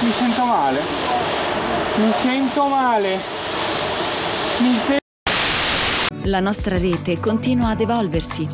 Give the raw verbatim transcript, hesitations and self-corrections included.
Mi sento male. Mi sento male. Mi sento... La nostra rete continua ad evolversi.